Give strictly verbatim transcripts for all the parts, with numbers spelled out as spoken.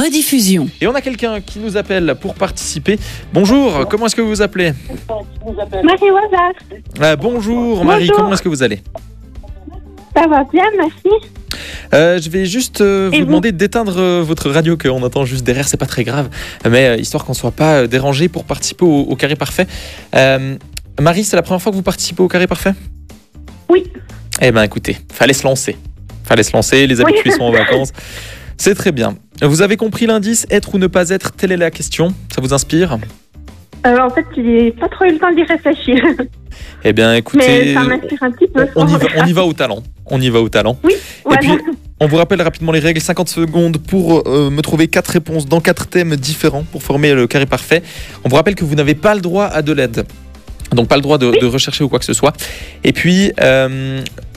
rediffusion. Et on a quelqu'un qui nous appelle pour participer. Bonjour, comment est-ce que vous vous appelez ? Marie Wazard. Ah, bonjour Marie, Bonjour. comment est-ce que vous allez ? Ça va bien, merci. Euh, je vais juste euh, vous, Et vous demander d'éteindre euh, votre radio qu'on entend juste derrière, c'est pas très grave, mais euh, histoire qu'on soit pas euh, dérangé pour participer au, au Carré Parfait. Euh, Marie, c'est la première fois que vous participez au Carré Parfait ? Oui. Eh ben écoutez, fallait se lancer. Fallait se lancer, les habitués Oui. sont en vacances. C'est très bien. Vous avez compris l'indice, être ou ne pas être, telle est la question. Ça vous inspire ? Euh, en fait, j'ai pas trop eu le temps d'y réfléchir. Eh bien écoutez, Mais ça m'inspire un petit peu. on, y va, on y va au talent. On y va au talent. Oui, Et voilà. puis, on vous rappelle rapidement les règles. cinquante secondes pour euh, me trouver quatre réponses dans quatre thèmes différents pour former le carré parfait. On vous rappelle que vous n'avez pas le droit à de l'aide. Donc pas le droit de, Oui. de rechercher ou quoi que ce soit. Et puis, euh,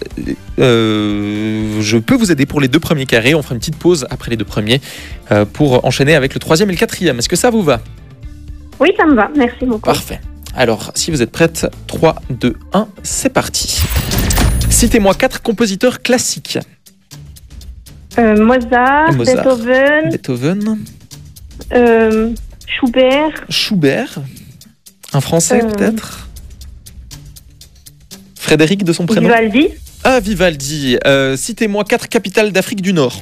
euh, je peux vous aider pour les deux premiers carrés. On fera une petite pause après les deux premiers euh, pour enchaîner avec le troisième et le quatrième. Est-ce que ça vous va ? Oui, ça me va. Merci beaucoup. Parfait. Alors, si vous êtes prête, trois, deux, un, c'est parti. Citez-moi quatre compositeurs classiques. Euh, Mozart, Mozart. Beethoven, Beethoven, euh, Schubert, Schubert, un français Euh. peut-être. Frédéric de son prénom. Vivaldi, Ah, Vivaldi. Euh, citez-moi quatre capitales d'Afrique du Nord.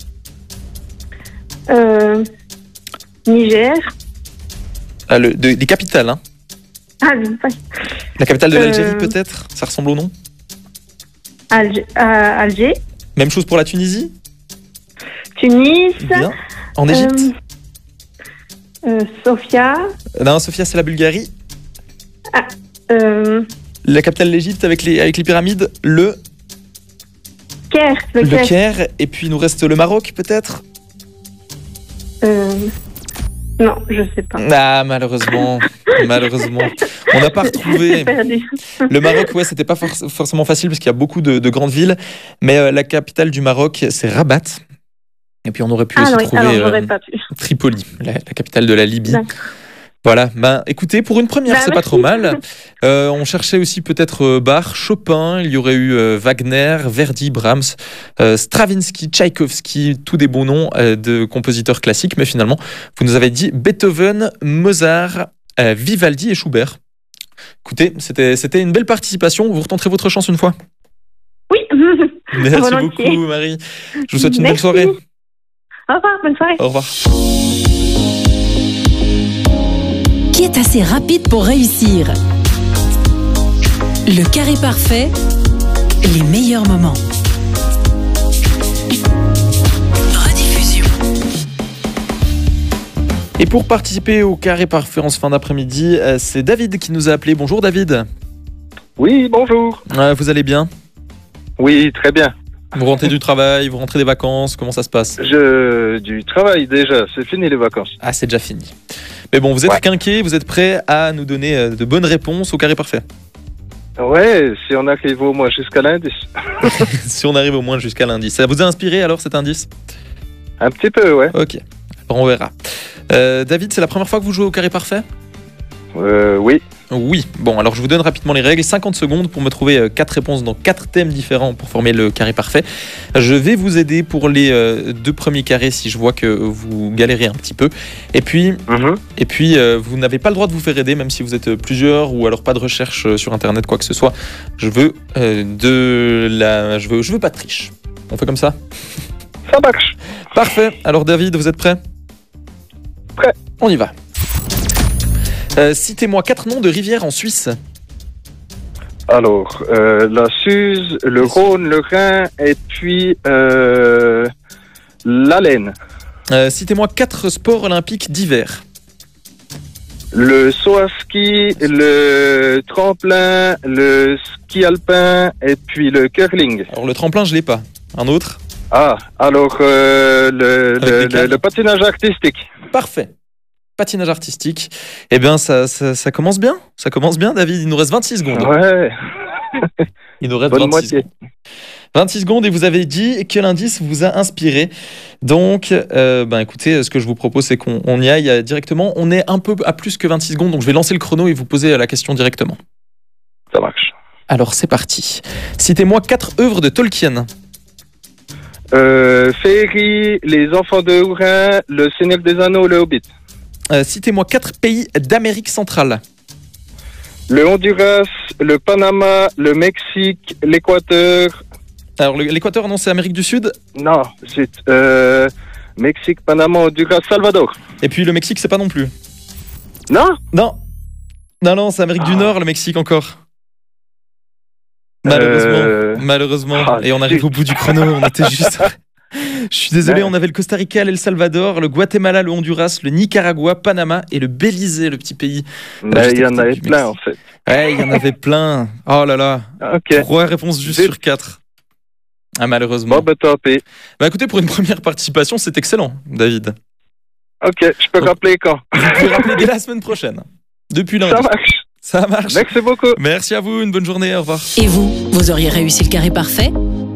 euh, Niger. Ah, le, de- des capitales, hein. Ah, je- pas- La capitale de Euh. l'Algérie peut-être. Ça ressemble au nom. Alger, euh, Alger, Même chose pour la Tunisie. Tunis, Bien. En Égypte. euh, euh, Sofia, Non, Sofia, c'est la Bulgarie. euh, La capitale de l'Égypte avec les, avec les pyramides. Le, Caire, le le Caire. Caire. Et puis il nous reste le Maroc peut-être. Euh, non, je sais pas. Ah, malheureusement. malheureusement. On n'a pas retrouvé. J'ai perdu. Le Maroc, ouais, c'était pas for- forcément facile parce qu'il y a beaucoup de, de grandes villes. Mais euh, la capitale du Maroc, c'est Rabat. Et puis on aurait pu Ah aussi non, oui, trouver alors euh, j'aurais pas pu. Tripoli, la, la capitale de la Libye. D'accord. Voilà, ben écoutez, pour une première, Bah, c'est pas merci. trop mal. Euh, on cherchait aussi peut-être euh, Bach, Chopin, il y aurait eu euh, Wagner, Verdi, Brahms, euh, Stravinsky, Tchaïkovski, tous des bons noms euh, de compositeurs classiques, mais finalement, vous nous avez dit Beethoven, Mozart, euh, Vivaldi et Schubert. Écoutez, c'était, c'était une belle participation, vous retenterez votre chance une fois. Oui, Merci volontiers. beaucoup Marie, je vous souhaite une belle Merci. soirée. Au revoir, bonne soirée. Au revoir. Qui est assez rapide pour réussir. Le carré parfait, les meilleurs moments. Rediffusion. Et pour participer au carré parfait en ce fin d'après-midi, euh, c'est David qui nous a appelé. Bonjour David. Oui, bonjour. Euh, vous allez bien ? Oui, très bien. Vous rentrez du travail, vous rentrez des vacances, comment ça se passe ? Je du travail déjà, c'est fini les vacances. Ah, c'est déjà fini. Mais bon, vous êtes Ouais. quinqué, vous êtes prêt à nous donner euh, de bonnes réponses au carré parfait. Ouais, si on arrive au moins jusqu'à l'indice. Si on arrive au moins jusqu'à l'indice. Ça vous a inspiré alors cet indice ? Un petit peu, ouais. Ok, alors on verra. Euh, David, c'est la première fois que vous jouez au carré parfait ? Euh, oui. Oui. Bon, alors je vous donne rapidement les règles. cinquante secondes pour me trouver euh, quatre réponses dans quatre thèmes différents pour former le carré parfait. Je vais vous aider pour les euh, deux premiers carrés si je vois que vous galérez un petit peu. Et puis, Mhm. et puis euh, vous n'avez pas le droit de vous faire aider, même si vous êtes plusieurs ou alors pas de recherche euh, sur Internet, quoi que ce soit. Je veux euh, de la... Je veux, je veux pas de triche. On fait comme ça ? Ça marche. Parfait. Alors David, vous êtes prêt ? Prêt. On y va. Euh, citez-moi quatre noms de rivières en Suisse. Alors, euh, la Suze, le Rhône, le Rhin et puis euh, l'Alenne. Euh, citez-moi quatre sports olympiques d'hiver. Le saut à ski, le tremplin, le ski alpin et puis le curling. Alors le tremplin, je l'ai pas. Un autre ? Ah, alors euh, le, Avec le, des le, câbles. le patinage artistique. Parfait. Patinage artistique. Eh bien, ça, ça, ça commence bien. Ça commence bien, David. Il nous reste vingt-six secondes. Ouais, Il nous reste bonne vingt-six moitié. secondes. vingt-six secondes et vous avez dit que l'indice vous a inspiré. Donc, euh, ben écoutez, ce que je vous propose, c'est qu'on on y aille directement. On est un peu à plus que vingt-six secondes, donc je vais lancer le chrono et vous poser la question directement. Ça marche. Alors, c'est parti. Citez-moi quatre œuvres de Tolkien. Euh, Féerie, Les Enfants de Hourin, Le Seigneur des Anneaux, Le Hobbit. Euh, citez-moi quatre pays d'Amérique centrale. Le Honduras, le Panama, le Mexique, l'Équateur. Alors, le- l'Équateur, non, c'est Amérique du Sud. Non, zut. Euh, Mexique, Panama, Honduras, Salvador. Et puis le Mexique, c'est pas non plus. Non? Non. Non, non, c'est Amérique du Ah. Nord, le Mexique encore. Malheureusement. Euh, Malheureusement. ah, Et on arrive zut. au bout du chrono. On était juste. Je suis désolé, Ouais. on avait le Costa Rica, l'El Salvador, le Guatemala, le Honduras, le Nicaragua, Panama et le Belize, le petit pays. Mais juste il y en à côté avait du plein, en Mexique. fait. Ouais, il y en avait plein. Oh là là. Ok. Trois réponses juste Zut. sur quatre. Ah, malheureusement. Bon, bah, tant pis. Bah écoutez, pour une première participation, c'est excellent, David. Ok, je peux Donc- rappeler quand? Vous pouvez rappeler dès la semaine prochaine. Depuis lundi. Ça marche. Ça marche. Merci beaucoup. Merci à vous, une bonne journée, au revoir. Et vous, vous auriez réussi le carré parfait?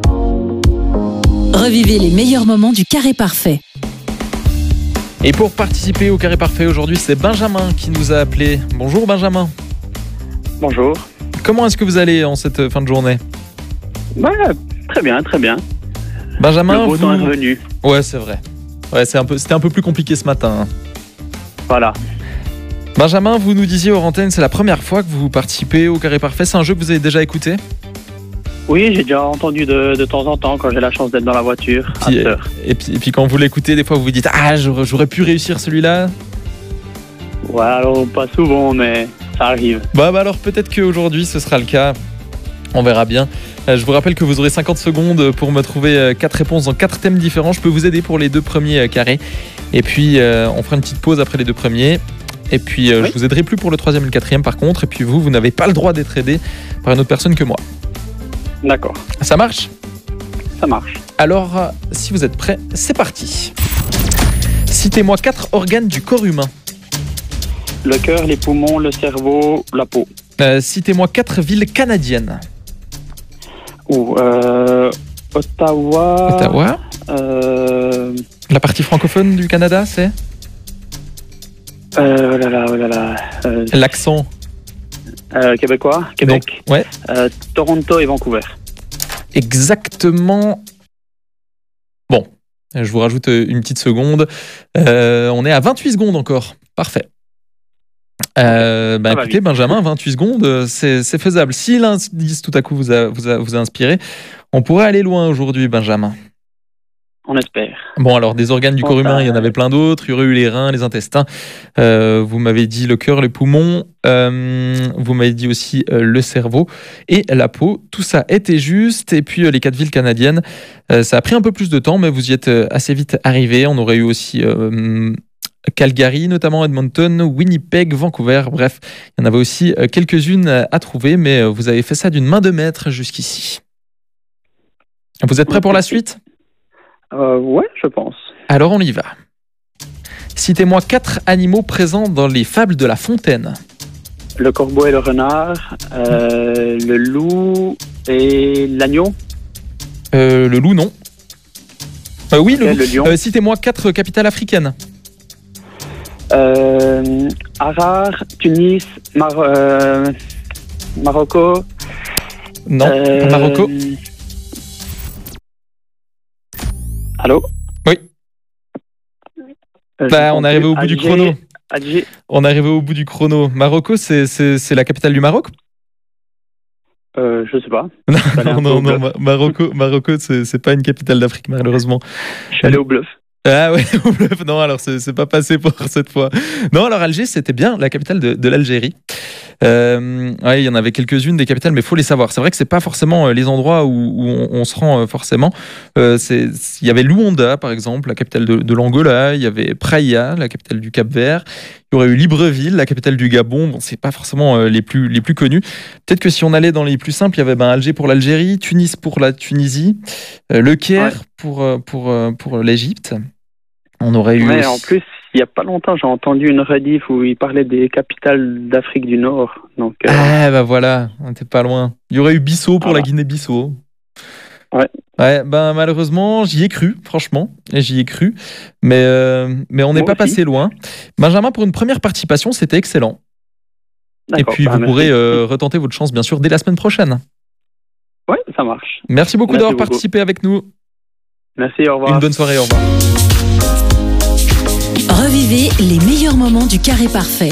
Revivez les meilleurs moments du carré parfait. Et pour participer au Carré Parfait aujourd'hui, c'est Benjamin qui nous a appelé. Bonjour Benjamin. Bonjour. Comment est-ce que vous allez en cette fin de journée? Bah, très bien, très bien. Benjamin, Le beau vous... temps est revenu. Ouais, c'est vrai. Ouais, c'est un peu, c'était un peu plus compliqué ce matin. hein. Voilà. Benjamin, vous nous disiez hors antenne, c'est la première fois que vous participez au Carré Parfait. C'est un jeu que vous avez déjà écouté? Oui, j'ai déjà entendu de, de temps en temps quand j'ai la chance d'être dans la voiture. à Puis, cette heure. et, puis, et puis quand vous l'écoutez, des fois vous vous dites ah j'aurais, j'aurais pu réussir celui-là. Ouais, alors pas souvent, mais ça arrive. Bah, bah alors peut-être qu'aujourd'hui ce sera le cas. On verra bien. Euh, je vous rappelle que vous aurez cinquante secondes pour me trouver quatre réponses dans quatre thèmes différents. Je peux vous aider pour les deux premiers euh, carrés. Et puis euh, on fera une petite pause après les deux premiers. Et puis euh, Oui. je vous aiderai plus pour le troisième et le quatrième par contre. Et puis vous, vous n'avez pas le droit d'être aidé par une autre personne que moi. D'accord, Ça marche? ça marche. Alors, euh, si vous êtes prêts, c'est parti. Citez-moi quatre organes du corps humain. Le cœur, les poumons, le cerveau, la peau. Euh, citez-moi quatre villes canadiennes. Ou euh, Ottawa. Ottawa. Euh, La partie francophone du Canada, c'est euh, oh là là, oh là là. Euh, l'accent. euh, québécois, Québec. Donc, ouais. Euh, Toronto et Vancouver. Exactement. Bon, je vous rajoute une petite seconde. Euh, on est à vingt-huit secondes encore. Parfait. Euh, bah, Ça va écoutez, vite. Benjamin, vingt-huit secondes, c'est, c'est faisable. Si l'indice tout à coup vous a, vous, a, vous a inspiré, on pourrait aller loin aujourd'hui, Benjamin. On espère. Bon, alors, des organes du Bon, corps humain, bah, il y en avait plein d'autres. Il y aurait eu les reins, les intestins. Euh, vous m'avez dit le cœur, les poumons. Euh, vous m'avez dit aussi euh, le cerveau et la peau. Tout ça était juste. Et puis, euh, les quatre villes canadiennes, euh, ça a pris un peu plus de temps, mais vous y êtes euh, assez vite arrivés. On aurait eu aussi euh, Calgary, notamment Edmonton, Winnipeg, Vancouver. Bref, il y en avait aussi euh, quelques-unes à trouver, mais euh, vous avez fait ça d'une main de maître jusqu'ici. Vous êtes prêts pour la suite ? Euh, ouais, je pense. Alors on y va. Citez-moi quatre animaux présents dans les fables de La Fontaine. Le corbeau et le renard, euh, le loup et l'agneau. Euh, le loup, non. Euh, oui, le Ok, loup. le lion. Euh, citez-moi quatre capitales africaines. Euh, Harare, Tunis, Mar euh, Marocco. Non, euh, Marocco. Allô? Oui. Euh, Bah, j'ai on est arrivé au bout du Alger, chrono. Alger. On est arrivé au bout du chrono. Marocco, c'est, c'est, c'est la capitale du Maroc? Euh, je sais pas. Non, allé un non, peu non, au non, Ma- Marocco, Marocco c'est, c'est pas une capitale d'Afrique, malheureusement. Je suis allé au bluff. Ah ouais, au bluff. Non, alors c'est, c'est pas passé pour cette fois. Non, alors Alger, c'était bien la capitale de, de l'Algérie. Euh, ouais, il y en avait quelques-unes des capitales, mais il faut les savoir. C'est vrai que c'est pas forcément euh, les endroits où, où on, on se rend euh, forcément. Euh, c'est, il y avait Luanda, par exemple, la capitale de, de l'Angola. Il y avait Praia, la capitale du Cap-Vert. Il y aurait eu Libreville, la capitale du Gabon. Bon, c'est pas forcément euh, les plus les plus connus. Peut-être que si on allait dans les plus simples, il y avait ben, Alger pour l'Algérie, Tunis pour la Tunisie, euh, Le Caire Ouais. pour euh, pour euh, pour l'Égypte. On aurait eu. Mais aussi- en plus, il y a pas longtemps, j'ai entendu une rediff où il parlait des capitales d'Afrique du Nord. Donc, euh, Ah bah voilà, on était pas loin. Il y aurait eu Bissau pour Voilà. la Guinée-Bissau. Ouais. Ouais, ben malheureusement, j'y ai cru, franchement, et j'y ai cru, mais euh, mais on n'est Moi pas aussi. passé loin. Benjamin, pour une première participation, c'était excellent. Et d'accord, puis bah, vous merci. pourrez euh, retenter votre chance, bien sûr, dès la semaine prochaine. Ouais, ça marche. Merci beaucoup Merci d'avoir beaucoup. participé avec nous. Merci, au revoir. Une bonne soirée, au revoir. Revivez les meilleurs moments du carré parfait.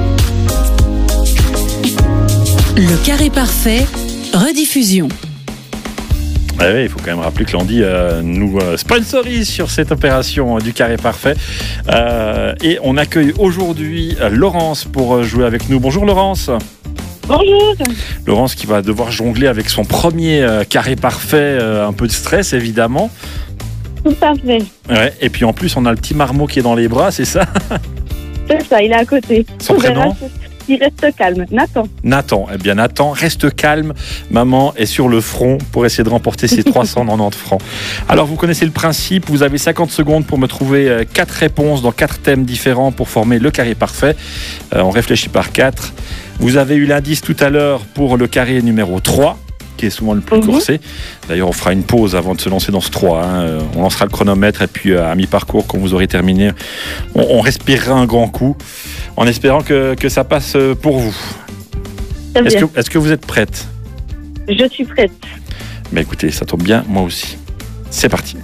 Le carré parfait, rediffusion. Ah oui, il faut quand même rappeler que Landy euh, nous euh, sponsorise sur cette opération euh, du carré parfait. Euh, et on accueille aujourd'hui euh, Laurence pour euh, jouer avec nous. Bonjour Laurence. Bonjour. Laurence qui va devoir jongler avec son premier euh, carré parfait, euh, un peu de stress évidemment. Tout à fait. Ouais, et puis en plus on a le petit marmot qui est dans les bras, c'est ça? C'est ça, il est à côté. Son On verra prénom? Il reste calme. Nathan. Nathan. Eh bien Nathan, reste calme. Maman est sur le front pour essayer de remporter ses trois cent quatre-vingt-dix francs. Alors vous connaissez le principe, vous avez cinquante secondes pour me trouver quatre réponses dans quatre thèmes différents pour former le carré parfait. Euh, on réfléchit par quatre. Vous avez eu l'indice tout à l'heure pour le carré numéro trois, qui est souvent le plus Mhm. coursé. D'ailleurs, on fera une pause avant de se lancer dans ce trois. Hein. On lancera le chronomètre et puis à mi-parcours, quand vous aurez terminé, on, on respirera un grand coup en espérant que, que ça passe pour vous. Très Est-ce bien. que, est-ce que vous êtes prête? Je suis prête. Mais écoutez, ça tombe bien, moi aussi. C'est parti.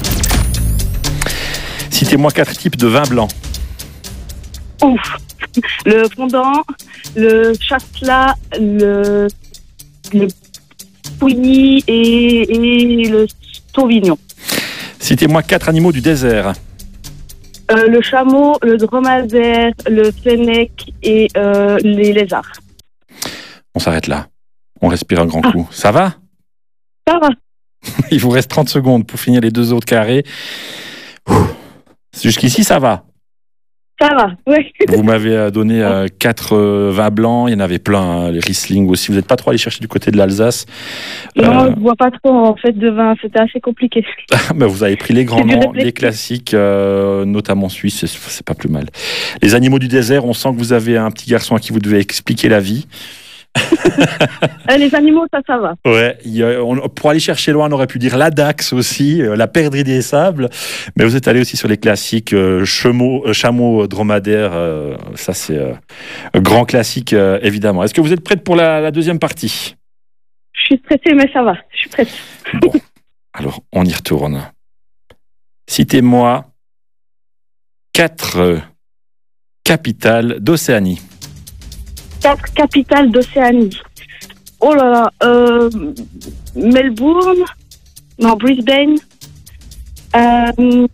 Citez-moi quatre types de vin blanc. Ouf. Le fondant, le chasselas, le, le pouilly et, et le sauvignon. Citez-moi quatre animaux du désert. Euh, le chameau, le dromadaire, le fennec et euh, les lézards. On s'arrête là. On respire un grand coup. Ça va? Ça va. Il vous reste trente secondes pour finir les deux autres carrés. Ouh. Jusqu'ici, ça va. Ça va, oui. Vous m'avez donné euh, quatre euh, vins blancs. Il y en avait plein. Hein. Les Riesling aussi. Vous n'êtes pas trop allé chercher du côté de l'Alsace. Non, Euh, je bois pas trop en fait de vin. C'était assez compliqué. ben, vous avez pris les grands C'est du noms, réflexe. les classiques, euh, notamment suisses. C'est, c'est pas plus mal. Les animaux du désert, on sent que vous avez un petit garçon à qui vous devez expliquer la vie. Euh, les animaux, ça, ça va. Ouais, il y a- on- pour aller chercher loin, on aurait pu dire la Dax aussi, euh, la perdrix des sables, mais vous êtes allé aussi sur les classiques euh, chameau, euh, chameau euh, dromadaire, euh, ça c'est euh, un grand classique euh, évidemment. Est-ce que vous êtes prête pour la, la deuxième partie? Je suis stressée, mais ça va. Je suis prête. Bon, alors on y retourne. Citez-moi quatre euh, capitales d'Océanie. Quatre capitales d'Océanie. Oh là là. Euh, Melbourne. Non, Brisbane. Euh,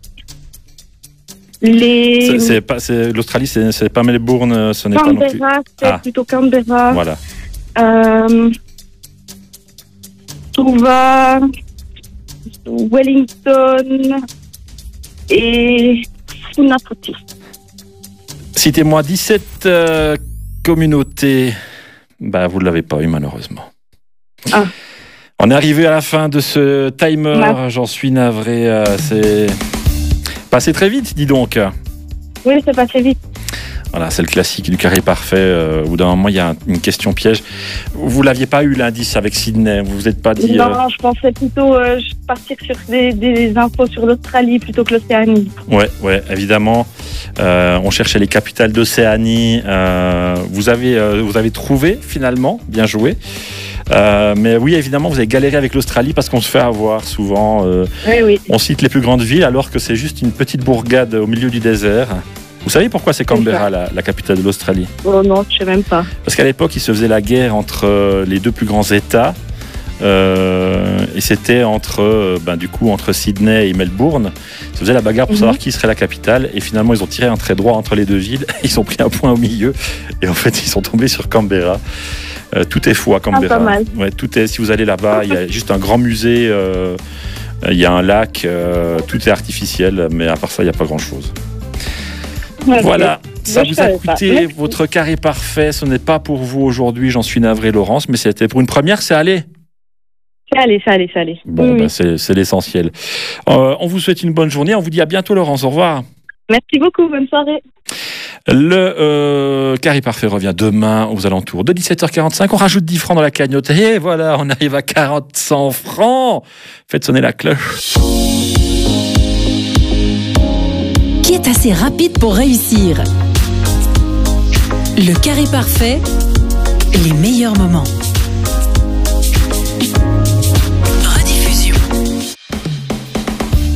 les. C'est, c'est pas, c'est, L'Australie, c'est, c'est pas Melbourne, euh, ce n'est pas non plus. Canberra, c'est Ah. plutôt Canberra. Voilà. Euh, Tuva, Wellington et Funafuti. Citez-moi dix-sept euh, communautés. Bah, vous ne l'avez pas eu, malheureusement. Ah. On est arrivé à la fin de ce timer. Ouais. J'en suis navré. euh, c'est passé très vite, dis donc. Oui, c'est passé vite. Voilà, c'est le classique du carré parfait. Euh, au bout d'un moment, il y a un- une question piège. Vous l'aviez pas eu l'indice avec Sydney. Vous vous êtes pas dit. euh, Non, je pensais plutôt euh, partir sur des, des infos sur l'Australie plutôt que l'Océanie. Ouais, ouais, évidemment. Euh, on cherchait les capitales d'Océanie. Euh, vous avez, euh, vous avez trouvé finalement. Bien joué. Euh, mais oui, évidemment, vous avez galéré avec l'Australie parce qu'on se fait avoir souvent. Euh, Oui, oui. on cite les plus grandes villes alors que c'est juste une petite bourgade au milieu du désert. Vous savez pourquoi c'est Canberra, la, la capitale de l'Australie? Oh non, je sais même pas. Parce qu'à l'époque, il se faisait la guerre entre euh, les deux plus grands États. Euh, et c'était entre, euh, ben, du coup, entre Sydney et Melbourne. Ils se faisaient la bagarre pour Mhm. savoir qui serait la capitale. Et finalement, ils ont tiré un trait droit entre les deux villes. Ils ont pris un point au milieu. Et en fait, ils sont tombés sur Canberra. Euh, tout est fou à Canberra. Ah, pas mal. Ouais, tout est, si vous allez là-bas, il y a juste un grand musée. euh, il y a un lac. euh, tout est artificiel. Mais à part ça, il n'y a pas grand-chose. Ouais, Voilà, ça je vous a savais pas. coûté Merci. votre carré parfait. Ce n'est pas pour vous aujourd'hui, j'en suis navré, Laurence, mais c'était pour une première, c'est allé. C'est allé, c'est allé, c'est allé. Bon, Oui, ben, oui. c'est, c'est l'essentiel. Euh, on vous souhaite une bonne journée. On vous dit à bientôt, Laurence. Au revoir. Merci beaucoup, bonne soirée. Le euh, carré parfait revient demain aux alentours de dix-sept heures quarante-cinq. On rajoute dix francs dans la cagnotte. Et voilà, on arrive à quarante, cent francs. Faites sonner la cloche. Qui est assez rapide pour réussir? Le carré parfait, les meilleurs moments. Rediffusion.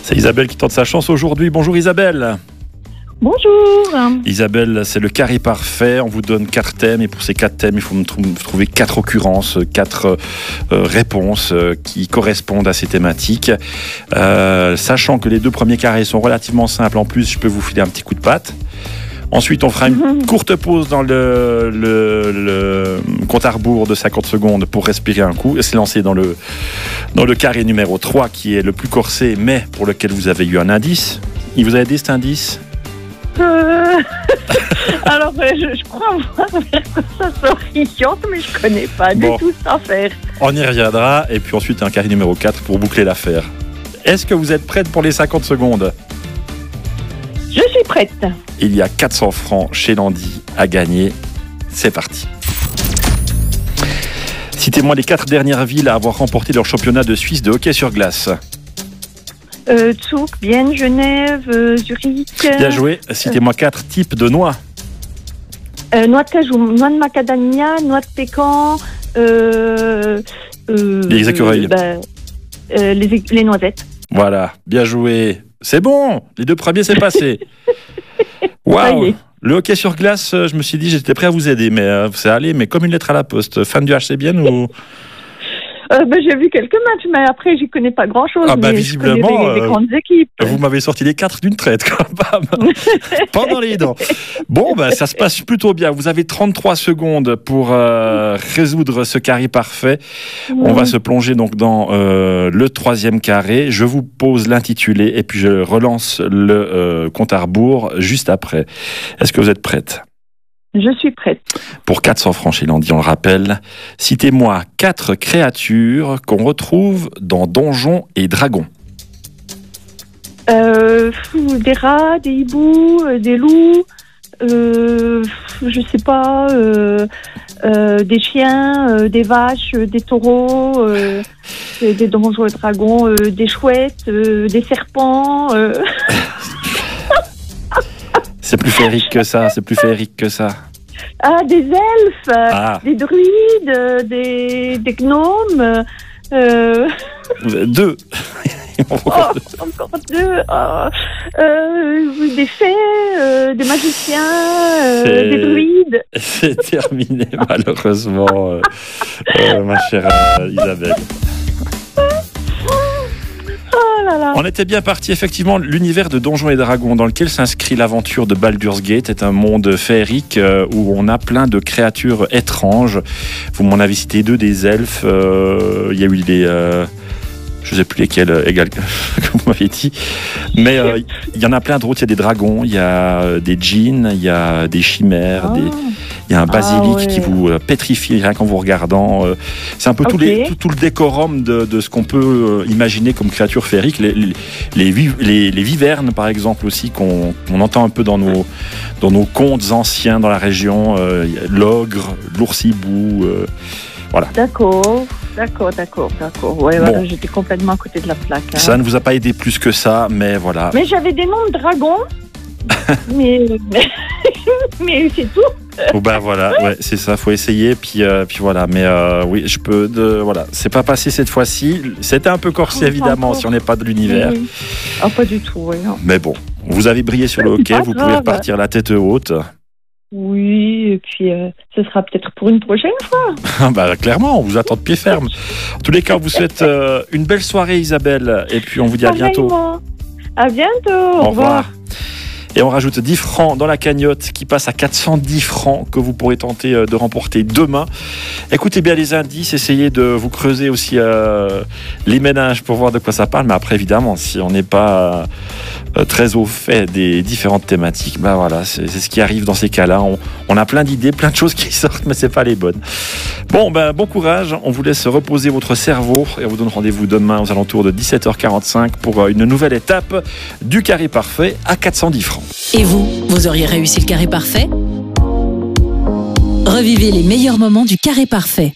C'est Isabelle qui tente sa chance aujourd'hui. Bonjour Isabelle. Bonjour. Isabelle, c'est le carré parfait. On vous donne quatre thèmes et pour ces quatre thèmes, il faut me trou- trouver quatre occurrences, quatre euh, réponses euh, qui correspondent à ces thématiques. Euh, sachant que les deux premiers carrés sont relativement simples, en plus, je peux vous filer un petit coup de patte. Ensuite, on fera une courte pause dans le, le, le compte à rebours de cinquante secondes pour respirer un coup et se lancer dans le, dans le carré numéro trois qui est le plus corsé, mais pour lequel vous avez eu un indice. Il vous a aidé cet indice ? Euh... Alors, euh, je, je crois voir vers quoi ça s'oriente, mais je connais pas Bon. du tout cette affaire. On y reviendra. Et puis ensuite, un carré numéro quatre pour boucler l'affaire. Est-ce que vous êtes prête pour les cinquante secondes ? Je suis prête. Il y a quatre cents francs chez Landy à gagner. C'est parti. Citez-moi les quatre dernières villes à avoir remporté leur championnat de Suisse de hockey sur glace. Euh, Zug, Vienne, Genève, euh, Zurich. Bien joué. Citez-moi quatre types de noix. Euh, noix de cajou, noix de macadamia, noix de pécan. Euh, euh, Les écureuils. euh, bah, euh, les, é- les noisettes. Voilà, bien joué. C'est bon, les deux premiers, c'est passé. Ça y Waouh. est. Le hockey sur glace, euh, je me suis dit, j'étais prêt à vous aider, mais euh, c'est allé, mais comme une lettre à la poste. Fan du H C bien ou Euh, bah, j'ai vu quelques matchs, mais après, j'y connais pas grand-chose. Ah bah, mais visiblement, je connais les, les euh, grandes équipes. vous m'avez sorti les quatre d'une traite, quoi. Bam. Pendant les dents. Bon, ben, ça se passe plutôt bien. Vous avez trente-trois secondes pour euh, résoudre ce carré parfait. On va se plonger donc dans euh, le troisième carré. Je vous pose l'intitulé et puis je relance le euh, compte à rebours juste après. Est-ce que vous êtes prête ? Je suis prête. Pour quatre cents francs chez Landy, on le rappelle, citez-moi quatre créatures qu'on retrouve dans Donjons et Dragons. Euh, pff, des rats, des hiboux, euh, des loups, euh, je sais pas, euh, euh, des chiens, euh, des vaches, euh, des taureaux, euh, des des donjons et dragons, euh, des chouettes, euh, des serpents. Euh. C'est plus féerique que ça, c'est plus féerique que ça. Ah, des elfes, euh, Ah. des druides, euh, des, des gnomes. Euh, Deux. oh, encore deux. Oh, euh, des fées, euh, des magiciens, euh, C'est- des druides. C'est terminé, malheureusement, euh, euh, ma chère euh, Isabelle. Oh là là. On était bien parti, effectivement. L'univers de Donjons et Dragons, dans lequel s'inscrit l'aventure de Baldur's Gate, est un monde féerique euh, où on a plein de créatures étranges. Vous m'en avez cité deux, des elfes. euh, Il y a eu des... euh, je ne sais plus lesquels, euh, égal, comme vous m'avez dit. Mais euh, il y en a plein d'autres. Il y a des dragons, il y a euh, des djinns, il y a des chimères, Ah. des... il y a un basilic Ah ouais. qui vous euh, pétrifie rien qu'en vous regardant. euh, C'est un peu tout, Ok. les, tout, tout le décorum de, de ce qu'on peut euh, imaginer comme créatures féeriques. Les, les, les, vi- les- les vivernes, par exemple, aussi, qu'on qu'on entend un peu dans nos, dans nos contes anciens dans la région. euh, il y a l'ogre, l'oursibou. euh, D'accord, d'accord, d'accord, d'accord. Ouais, Bon. voilà, j'étais complètement à côté de la plaque. hein. Ça ne vous a pas aidé plus que ça, mais voilà. Mais j'avais des noms de dragons, mais, mais, mais c'est tout. Oh, ben voilà, ouais, c'est ça, faut essayer, puis, euh, puis voilà. Mais euh, oui, je peux. De, voilà, c'est pas passé cette fois-ci. C'était un peu corsé, Oh, évidemment, encore. si on n'est pas de l'univers. Oui. Ah, pas du tout, ouais, non. Mais bon, vous avez brillé sur le C'est hockey, pas vous pouvez grave. repartir la tête haute. Oui, et puis euh, ce sera peut-être pour une prochaine fois. Bah, clairement, on vous attend de pied ferme. En tous les cas, on vous souhaite euh, une belle soirée, Isabelle, et puis on vous dit à bientôt. Pareillement. À bientôt. Au revoir. Et on rajoute dix francs dans la cagnotte qui passe à quatre cent dix francs que vous pourrez tenter euh, de remporter demain. Écoutez bien les indices, essayez de vous creuser aussi euh, les méninges pour voir de quoi ça parle. Mais après, évidemment, si on n'est pas euh, très au fait des différentes thématiques, bah voilà, c'est c'est ce qui arrive dans ces cas-là. On, on a plein d'idées, plein de choses qui sortent, mais c'est pas les bonnes. Bon, ben bon courage. On vous laisse reposer votre cerveau et on vous donne rendez-vous demain aux alentours de dix-sept heures quarante-cinq pour euh, une nouvelle étape du carré parfait à quatre cent dix francs. Et vous, vous auriez réussi le carré parfait ? Revivez les meilleurs moments du carré parfait.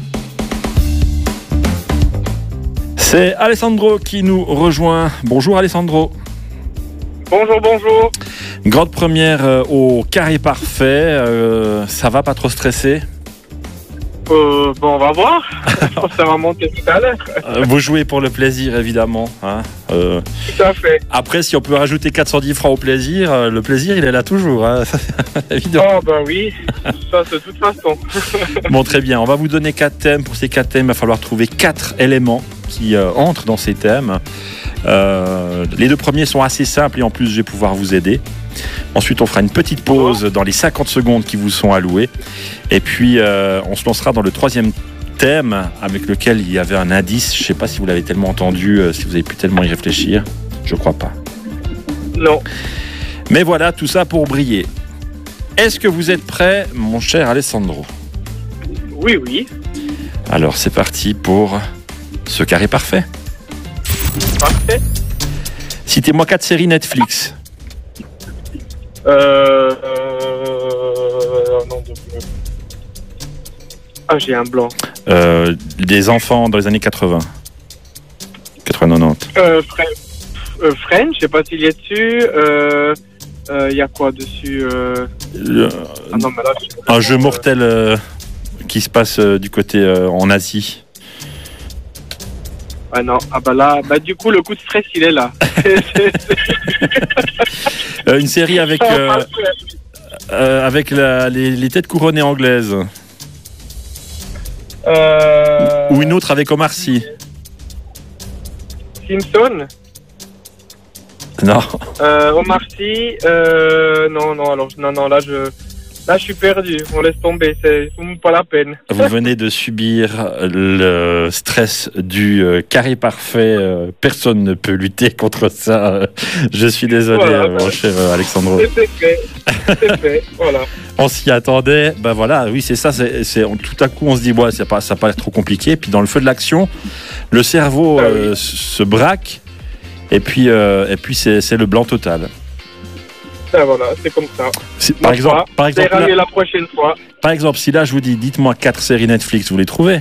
C'est Alessandro qui nous rejoint. Bonjour Alessandro. Bonjour, bonjour. Grande première euh, au carré parfait. Euh, ça va, pas trop stressé ? Euh, bon, on va voir. Je pense que ça va monter tout à l'heure. Euh, vous jouez pour le plaisir, évidemment. Hein. Euh, Tout à fait. après, si on peut rajouter quatre cent dix francs au plaisir, euh, le plaisir, il est là toujours. Hein. Évidemment. Oh, ben oui. Ça, de toute façon. Bon, très bien. On va vous donner quatre thèmes. Pour ces quatre thèmes, il va falloir trouver quatre éléments qui euh, entrent dans ces thèmes. Euh, les deux premiers sont assez simples et en plus, je vais pouvoir vous aider. Ensuite, on fera une petite pause dans les cinquante secondes qui vous sont allouées. Et puis, euh, on se lancera dans le troisième thème avec lequel il y avait un indice. Je ne sais pas si vous l'avez tellement entendu, euh, si vous avez pu tellement y réfléchir. Je ne crois pas. Non. Mais voilà, tout ça pour briller. Est-ce que vous êtes prêt, mon cher Alessandro? Oui, oui. Alors, c'est parti pour ce carré parfait. Parfait. Citez-moi quatre séries Netflix. Euh... euh... Non, de... Ah, j'ai un blanc. Euh, des enfants dans les années quatre-vingts. quatre-vingts quatre-vingt-dix. Euh, Fre- euh, French, je sais pas s'il est dessus. Euh... Il y a quoi dessus euh... Le- Ah non, mais là... je- Un jeu mortel euh, qui se passe euh, du côté euh, en Asie. Ah non, ah bah là... Bah du coup, le coup de stress, il est là. Euh, une série avec, euh, euh, avec la- les, les têtes couronnées anglaises. Euh... Ou une autre avec Omar Sy. Simpson. Non. Euh, Omar Sy. Euh... Non, non, alors... Non, non, là, je... Là, je suis perdu. On laisse tomber. C'est c'est pas la peine. Vous venez de subir le stress du euh, carré parfait. Euh, personne ne peut lutter contre ça. Je suis désolé, Voilà, euh, mon bah. cher euh, Alexandro. C'est fait. C'est fait. Voilà. On s'y attendait. Ben voilà, oui, c'est ça. C'est, c'est, on- tout à coup, on se dit, ouais, c'est pas, ça n'a pas l'air trop compliqué. Puis dans le feu de l'action, le cerveau Ah oui. euh, se braque. Et puis, euh, et puis c'est, c'est le blanc total. Ben voilà, c'est comme ça. C'est- par, Bon, exemple, ça, par, ça exemple, ira là, mieux la prochaine fois. par exemple, si là je vous dis, dites-moi quatre séries Netflix, vous les trouvez?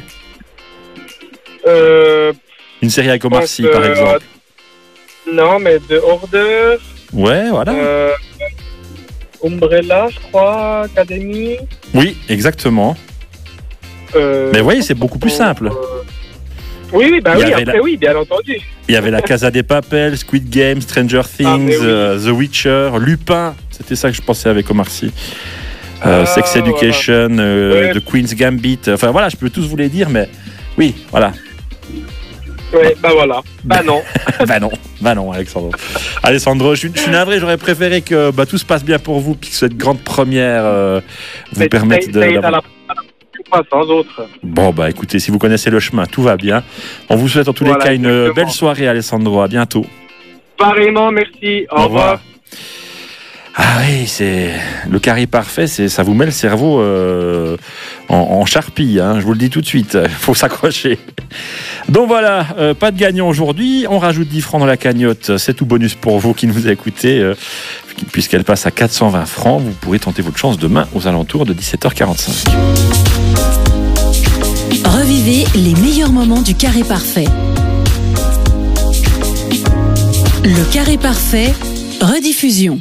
Euh, Une série avec Omar pense, Sy, par euh, exemple. Non, mais The Order, Ouais, voilà. euh, Umbrella, je crois, Academy. Oui, exactement. Euh, Mais vous voyez, c'est beaucoup plus simple. euh, Oui, oui, bah Il y oui, avait après la- oui, bien entendu. Il y avait la Casa des Papel, Squid Game, Stranger Things, Ah, mais oui. euh, The Witcher, Lupin. C'était ça que je pensais avec Omar Sy. Euh, Ah, Sex Education, euh, Ouais. The Queen's Gambit. Enfin voilà, je peux tous vous les dire, mais oui, voilà. Ouais, bah voilà. Bah non. bah non, bah non, Alexandre. Alessandro, je suis, je suis navré, j'aurais préféré que bah, tout se passe bien pour vous, puis que cette grande première euh, vous Mais permette ça- de. ça ira d'avoir- la- pas sans autre. Bon, bah écoutez, si vous connaissez le chemin, tout va bien. On vous souhaite en tous Voilà, les cas une exactement. belle soirée, Alessandro. À bientôt. Pareillement, merci. Au, revoir. Ah oui, c'est le carré parfait, c'est ça vous met le cerveau euh, en, en charpie, hein, je vous le dis tout de suite, il faut s'accrocher. Donc voilà, euh, pas de gagnant aujourd'hui, on rajoute dix francs dans la cagnotte, c'est tout bonus pour vous qui nous écoutez, euh, puisqu'elle passe à quatre cent vingt francs, vous pourrez tenter votre chance demain aux alentours de dix-sept heures quarante-cinq. Revivez les meilleurs moments du carré parfait. Le carré parfait, rediffusion.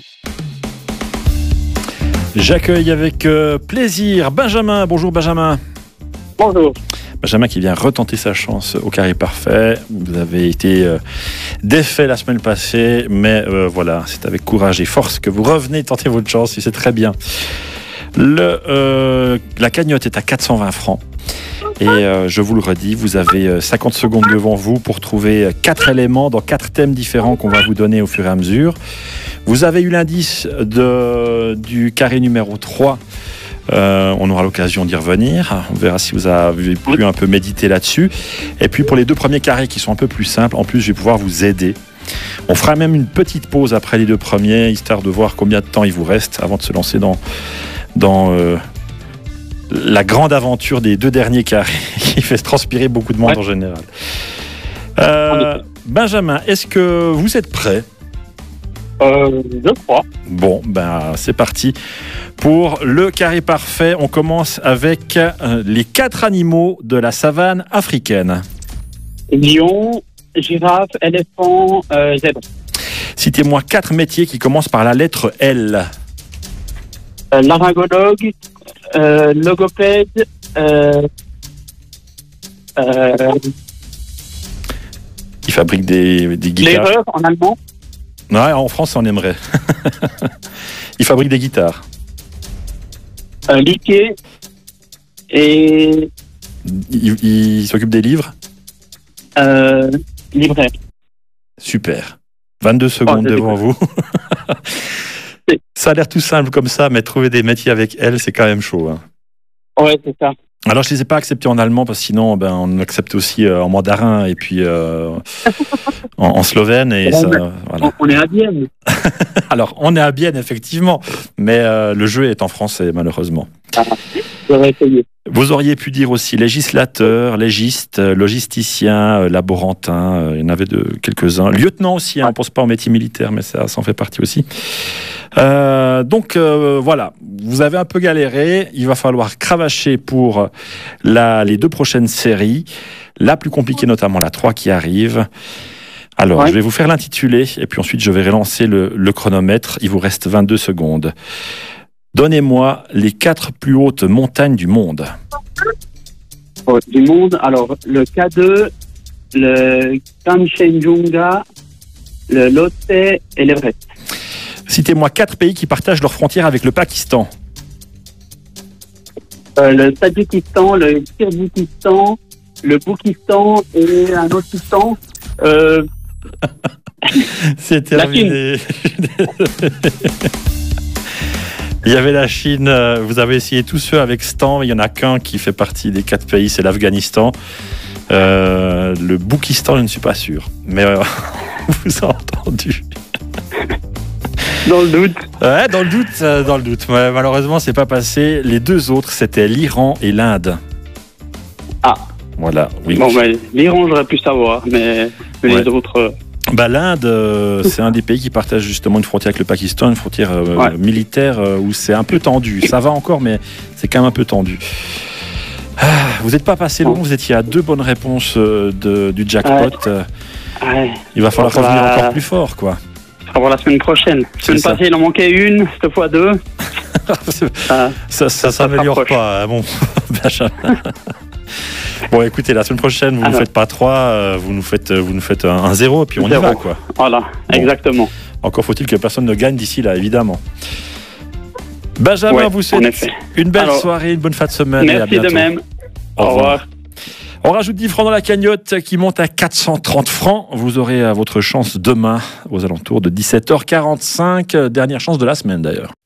J'accueille avec euh, plaisir Benjamin. Bonjour Benjamin. Bonjour. Benjamin qui vient retenter sa chance au carré parfait. Vous avez été euh, défait la semaine passée, mais euh, voilà, c'est avec courage et force que vous revenez tenter votre chance et c'est très bien. Le, euh, la cagnotte est à quatre cent vingt francs. Et euh, je vous le redis, vous avez euh, cinquante secondes devant vous pour trouver quatre éléments dans quatre thèmes différents qu'on va vous donner au fur et à mesure. Vous avez eu l'indice de, du carré numéro trois. Euh, on aura l'occasion d'y revenir. On verra si vous avez pu un peu méditer là-dessus. Et puis pour les deux premiers carrés qui sont un peu plus simples, en plus je vais pouvoir vous aider. On fera même une petite pause après les deux premiers, histoire de voir combien de temps il vous reste avant de se lancer dans, dans euh, la grande aventure des deux derniers carrés qui fait transpirer beaucoup de monde Ouais. en général. Euh, Benjamin, est-ce que vous êtes prêt ? Euh, je crois. Bon, ben c'est parti. Pour le carré parfait, on commence avec euh, les quatre animaux de la savane africaine. Lion, girafe, éléphant, euh, zèbre. Citez-moi quatre métiers qui commencent par la lettre L. Euh, laryngologue, euh, logopède, euh, Euh, Il fabrique des, des guitares. L'erreur en allemand. Ouais, en France, on aimerait. Il fabrique des guitares. Euh, Liquier. Et Il, il s'occupe des livres. euh, libraire. Super. vingt-deux secondes Oh, c'est devant vous. Ça a l'air tout simple comme ça, mais trouver des métiers avec elle, c'est quand même chaud. Hein. Ouais, c'est ça. Alors, je ne les ai pas acceptés en allemand, parce que sinon, ben, on accepte aussi euh, en mandarin et puis euh, en, en slovène. Et Ouais, ça, mais- voilà. On, on est à Bienne. Alors, on est à Bienne, effectivement, mais euh, le jeu est en français, malheureusement. J'aurais essayé. Vous auriez pu dire aussi législateur, légiste, euh, logisticien, euh, laborantin, euh, il y en avait de quelques-uns. Lieutenant aussi, hein, on ne pense pas au métier militaire, mais ça, ça en fait partie aussi. Euh, donc euh, voilà, vous avez un peu galéré, il va falloir cravacher pour la, les deux prochaines séries, la plus compliquée notamment la trois qui arrive. Alors, Ouais. je vais vous faire l'intitulé, et puis ensuite je vais relancer le, le chronomètre, il vous reste vingt-deux secondes. Donnez-moi les quatre plus hautes montagnes du monde. Oh, du monde. Alors, le K deux, le Kanchenjunga, le Lhotse et l'Everest. Citez-moi quatre pays qui partagent leurs frontières avec le Pakistan. Euh, le Tadjikistan, le Kirghizistan, le Boukistan et un autre Kistan. Euh, C'est La terminé. Il y avait la Chine, euh, vous avez essayé tous ceux avec Stan, il n'y en a qu'un qui fait partie des quatre pays, c'est l'Afghanistan. Euh, le Boukistan, je ne suis pas sûr. Mais euh, vous avez entendu. dans le doute. Ouais, dans le doute, euh, dans le doute. Ouais, malheureusement, c'est pas passé. Les deux autres, c'était l'Iran et l'Inde. Ah. Voilà, oui. Bon, ben, l'Iran, j'aurais pu savoir, mais, mais Ouais. les autres. euh, Bah, l'Inde, euh, c'est un des pays qui partage justement une frontière avec le Pakistan, une frontière euh, Ouais. militaire euh, où c'est un peu tendu. Ça va encore, mais c'est quand même un peu tendu. Ah, vous n'êtes pas passé loin, vous étiez à deux bonnes réponses euh, de, du jackpot. Ouais. Euh, Ouais, il va falloir Ça va. revenir encore plus fort, quoi. on va voir la semaine prochaine. La C'est semaine ça. passée, il en manquait une, cette fois deux. Ah, ça ça, s'améliore rapproche. pas, hein, bon. Benjamin. Bon, écoutez, la semaine prochaine, vous ne nous Alors. faites pas trois, euh, vous nous faites, euh, vous nous faites un, un zéro, et puis on y Zéro. va, quoi. voilà, Bon. exactement. Encore faut-il que personne ne gagne d'ici là, évidemment. Benjamin, Ouais, vous en souhaite effet. une belle Alors, soirée, une bonne fin de semaine, et à Merci bientôt. de même. Au Au revoir. revoir. On rajoute dix francs dans la cagnotte qui monte à quatre cent trente francs. Vous aurez à votre chance demain aux alentours de dix-sept heures quarante-cinq. Dernière chance de la semaine d'ailleurs.